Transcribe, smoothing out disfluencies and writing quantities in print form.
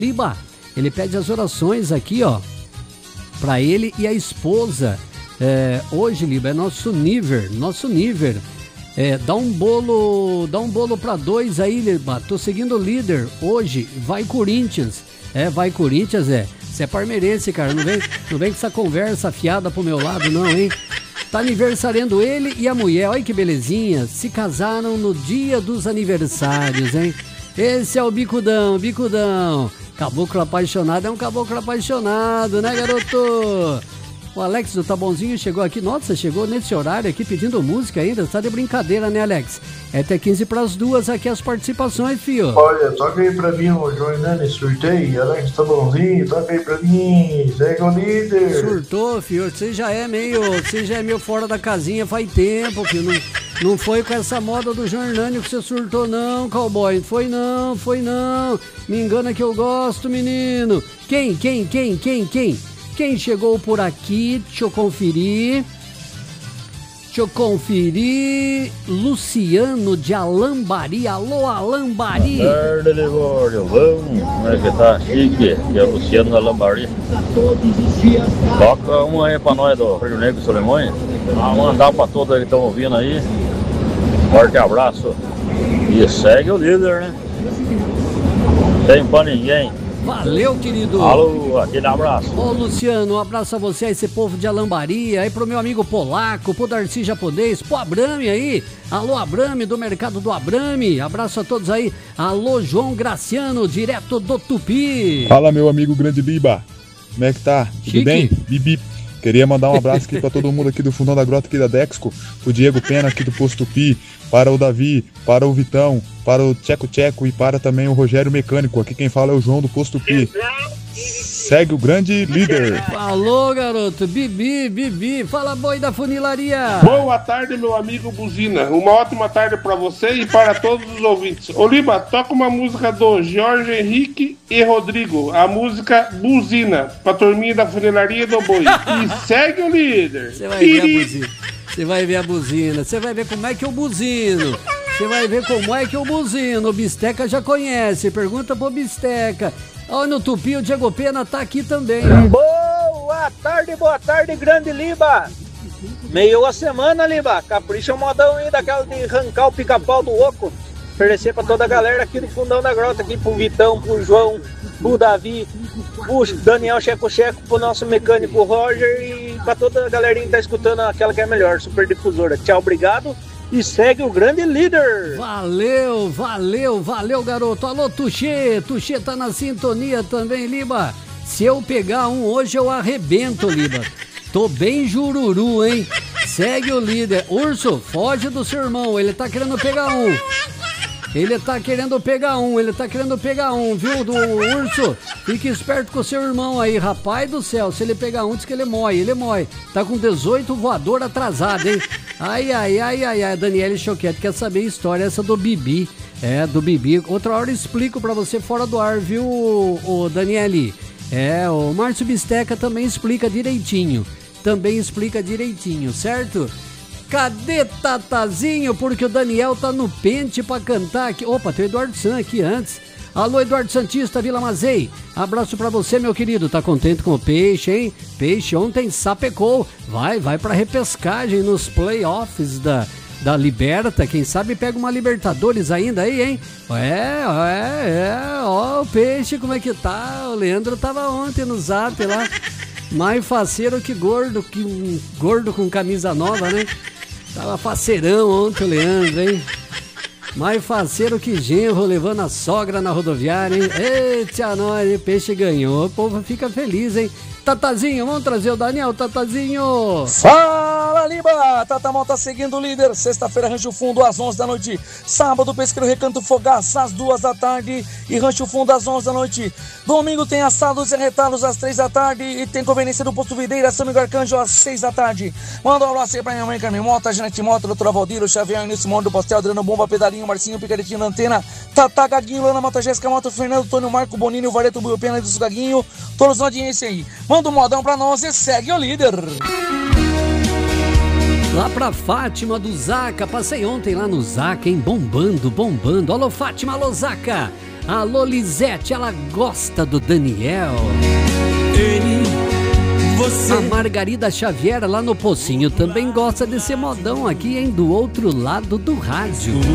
Liba, ele pede as orações aqui, ó, pra ele e a esposa. Hoje, Liba, é nosso nível. Dá um bolo pra 2 aí, Liba. Tô seguindo o líder hoje. Vai Corinthians. Vai Corinthians, Você é parmeirense, cara. Não vem com essa conversa fiada pro meu lado, não, hein? Tá aniversariando ele e a mulher. Olha que belezinha. Se casaram no dia dos aniversários, hein? Esse é o Bicudão. Caboclo apaixonado é um caboclo apaixonado, né, garoto? O Alex do Tabonzinho chegou aqui. Nossa, chegou nesse horário aqui pedindo música ainda. Tá de brincadeira, né, Alex? Até 15:02 aqui as participações, fio. Olha, toca aí pra mim o Jornani, surtei. Alex Tabonzinho, toca aí pra mim. Segue o líder. Surtou, fio. Você já é meio fora da casinha faz tempo, fio. Não foi com essa moda do Jornani que você surtou, não, cowboy. Foi não. Me engana que eu gosto, menino. Quem? Quem chegou por aqui? Deixa eu conferir. Luciano de Alambari. Alô, Alambari. Boa tarde, Ligório. Vamos. Como é que tá? Chique. Aqui é o Luciano de Alambari. Toca uma aí pra nós do Rio Negro Solimões. Mandar pra todos que estão ouvindo aí. Forte abraço. E segue o líder, né? Sem pra ninguém. Valeu, querido. Alô, aquele abraço. Ô, Luciano, um abraço a você, a esse povo de Alambari, aí pro meu amigo Polaco, pro Darcy Japonês, pro Abrame aí. Alô, Abrame, do Mercado do Abrame. Abraço a todos aí. Alô, João Graciano, direto do Tupi. Fala, meu amigo Grande Liba. Como é que tá? Chique. Tudo bem? Bibi. Queria mandar um abraço aqui pra todo mundo aqui do fundão da grota aqui da Dexco, pro Diego Pena aqui do Posto Tupi, para o Davi, para o Vitão, para o Tcheco e para também o Rogério Mecânico. Aqui quem fala é o João do Posto Tupi. Segue o grande líder. Falou, garoto. Bibi. Fala, boi da funilaria. Boa tarde, meu amigo Buzina. Uma ótima tarde pra você e para todos os ouvintes. Oliva, toca uma música do Jorge Henrique e Rodrigo. A música Buzina, pra turminha da funilaria do boi. E segue o líder. Você vai ver a buzina. Você vai ver a buzina. Você vai ver como é que eu buzino. O Bisteca já conhece. Pergunta pro Bisteca. Olha, no Tupi, o Diego Pena tá aqui também. Boa tarde, grande Liba. Meio a semana, Liba. Capricha o modão aí daquela de arrancar o pica-pau do oco. Oferecer pra toda a galera aqui do fundão da grota, aqui pro Vitão, pro João, pro Davi, pro Daniel Checo, pro nosso mecânico Roger e pra toda a galerinha que tá escutando aquela que é melhor, super difusora. Tchau, obrigado. E segue o grande líder. Valeu, garoto. Alô, Tuxê tá na sintonia também, Liba. Se eu pegar um hoje, eu arrebento, Liba. Tô bem jururu, hein? Segue o líder. Urso, foge do seu irmão, ele tá querendo pegar um. Ele tá querendo pegar um, viu, do Urso? Fique esperto com o seu irmão aí, rapaz do céu. Se ele pegar um, diz que ele mói. Tá com 18 voador atrasado, hein? Ai, Daniele Choquete quer saber a história essa do Bibi. Do Bibi. Outra hora eu explico pra você fora do ar, viu, o Daniele? O Márcio Bisteca também explica direitinho, certo? Cadê Tatazinho? Porque o Daniel tá no pente pra cantar aqui. Opa, tem o Eduardo San aqui antes. Alô, Eduardo Santista, Vila Mazei. Abraço pra você, meu querido. Tá contente com o Peixe, hein? Peixe ontem sapecou. Vai pra repescagem nos playoffs da Liberta. Quem sabe pega uma Libertadores ainda aí, hein? Ó, o Peixe, como é que tá? O Leandro tava ontem no Zap lá. Mais faceiro que gordo com camisa nova, né? Tava faceirão ontem o Leandro, hein? Mais faceiro que genro levando a sogra na rodoviária, hein? Eita, nós, o Peixe ganhou. O povo fica feliz, hein? Tatazinho, vamos trazer o Daniel, Tatazinho. Fala, Liba! Tatamão tá seguindo o líder. Sexta-feira, Rancho Fundo, às 11 da noite. Sábado, Pesqueiro Recanto Fogaça, às 2 da tarde. E Rancho Fundo, às 11 da noite. Domingo tem assados e retalos, às 3 da tarde. E tem conveniência do Posto Videira, São Miguel Arcanjo, às 6 da tarde. Manda um abraço aí pra minha mãe, Carmen Mota, Janete Mota, Doutora Valdir, Xavier, Início Moro do Pastel, Adriano Bomba, Pedalinho, Marcinho, Picaretinho na Antena, Tata, Gaguinho, Lana Mota, Jéssica Mota, Fernando, Tônio, Marco, Bonini, o Vareto, Buio Pena e dos Gaguinho. Todos na audiência aí. Manda um modão pra nós e segue o líder. Lá pra Fátima do Zaca, passei ontem lá no Zaca, hein? Bombando. Alô, Fátima, alô, Zaca. Alô, Lisete, ela gosta do Daniel. A Margarida Xavier lá no Pocinho também gosta desse modão aqui, hein? Do outro lado do rádio.